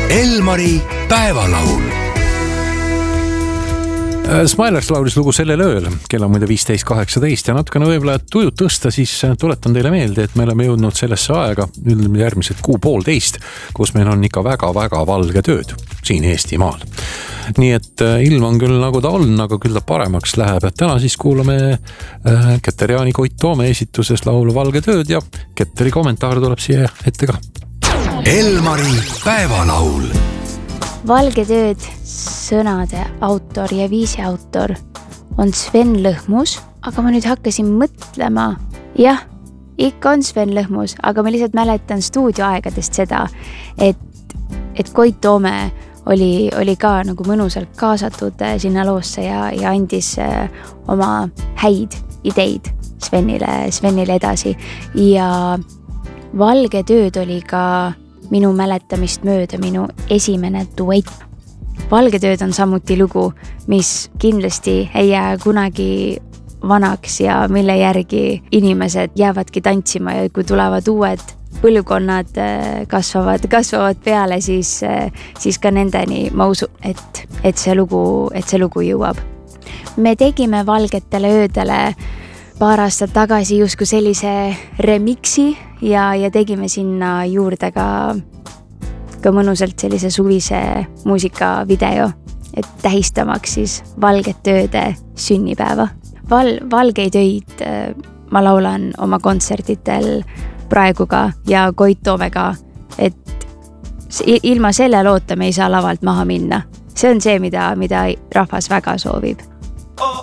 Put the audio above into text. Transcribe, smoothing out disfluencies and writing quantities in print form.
Elmari päevalaul. Smilers laulis lugu sellel ööl, kell on muide 15.18 ja natukene võib-olla tujud tõsta, siis tuletan teile meelde, et me oleme jõudnud sellesse aega järgmised 6,5, kus meil on ikka väga-väga valge tööd siin Eestimaal. Nii et ilm on küll nagu ta on, aga küll ta paremaks läheb. Täna siis kuulame Keter-Jaani Koit Toome esituses laulu Valge tööd ja Keteri kommentaar tuleb siia ette ka. Elmari päevalaul. Valge tööd sõnade autor ja viisi autor on Sven Lõhmus, aga ma nüüd hakkasin mõtlema. Jah, ikka on Sven Lõhmus, aga ma lihtsalt mäletan stuudioaegadest seda, et Koit Toome oli ka nagu mõnusalt kaasatud sinna loosse ja andis oma häid ideid Svenile edasi. Ja Valge tööd oli ka minu mäletamist mööda minu esimene duett. Valge tööd on samuti lugu, mis kindlasti ei jää kunagi vanaks ja mille järgi inimesed jäävadki tantsima ja kui tulevad uued põlvkonnad kasvavad peale, siis ka nendeni ma usun, et see lugu jõuab. Me tegime Valgetele öödele paar aastat tagasi justkui sellise remixi ja tegime sinna juurde ka mõnusalt sellise suvise muusikavideo, et tähistamaks siis Valgete ööde sünnipäeva. Valgeid öid ma laulan oma kontsertitel praegu ka ja Koit Toomega, et ilma selle loota me ei saa lavalt maha minna. See on see, mida rahvas väga soovib.